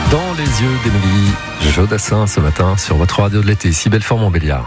Dans les yeux d'Émilie Jodassin ce matin sur votre radio de l'été, si Belfort-Montbéliard.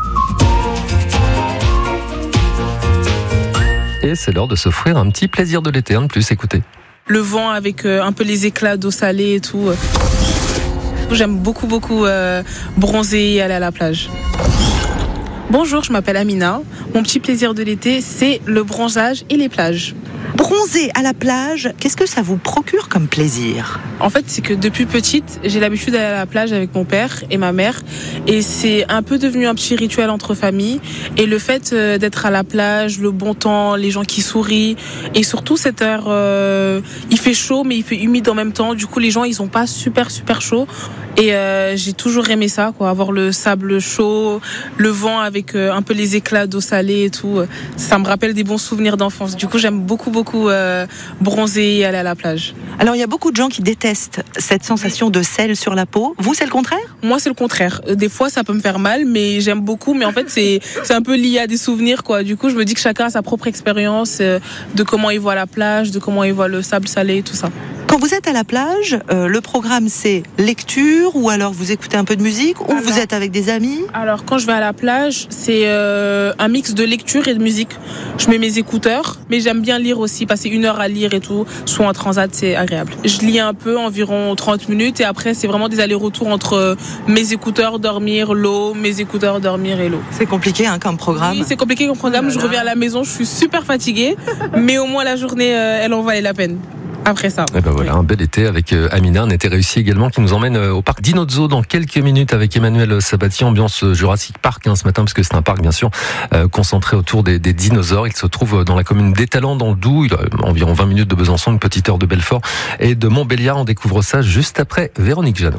Et c'est l'heure de s'offrir un petit plaisir de l'été, un de plus, écoutez. Le vent avec un peu les éclats d'eau salée et tout. J'aime beaucoup bronzer et aller à la plage. Bonjour, je m'appelle Amina. Mon petit plaisir de l'été, c'est le bronzage et les plages. Bronzer à la plage, qu'est-ce que ça vous procure comme plaisir ? En fait, c'est que depuis petite, j'ai l'habitude d'aller à la plage avec mon père et ma mère. Et c'est un peu devenu un petit rituel entre familles. Et le fait d'être à la plage, le bon temps, les gens qui sourient. Et surtout, cette heure, il fait chaud, mais il fait humide en même temps. Du coup, les gens, ils ont pas super chaud. Et j'ai toujours aimé ça, quoi, avoir le sable chaud, le vent avec un peu les éclats d'eau salée et tout. Ça me rappelle des bons souvenirs d'enfance. Du coup, j'aime beaucoup bronzer et aller à la plage. Alors, il y a beaucoup de gens qui détestent cette sensation de sel sur la peau. Vous, c'est le contraire ? Moi, c'est le contraire. Des fois, ça peut me faire mal, mais j'aime beaucoup. Mais en fait, c'est un peu lié à des souvenirs, quoi. Du coup, je me dis que chacun a sa propre expérience de comment il voit la plage, de comment il voit le sable salé, tout ça. Quand vous êtes à la plage, le programme c'est lecture ou alors vous écoutez un peu de musique ou vous êtes avec des amis ? Alors quand je vais à la plage, c'est un mix de lecture et de musique. Je mets mes écouteurs, mais j'aime bien lire aussi, passer 1 heure à lire et tout, soit en transat, c'est agréable. Je lis un peu, environ 30 minutes et après c'est vraiment des allers-retours entre mes écouteurs, dormir, l'eau, mes écouteurs, dormir et l'eau. C'est compliqué comme programme. Oui, c'est compliqué comme programme, je reviens à la maison, je suis super fatiguée, mais au moins la journée, elle en valait la peine. Après ça. Et ben voilà, un bel été avec Amina, un été réussi également qui nous emmène au parc Dinozoo dans quelques minutes avec Emmanuel Sabatier, ambiance Jurassic Park ce matin, parce que c'est un parc bien sûr concentré autour des dinosaures. Il se trouve dans la commune d'Étalans dans le Doubs, il a environ 20 minutes de Besançon, une petite heure de Belfort et de Montbéliard. On découvre ça juste après Véronique Jeannot.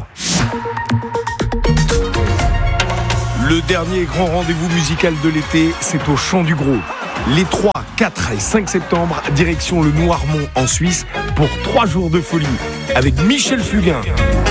Le dernier grand rendez-vous musical de l'été, c'est au Chant du Gros. Les 3, 4 et 5 septembre, direction le Noirmont en Suisse pour 3 jours de folie avec Michel Fugain.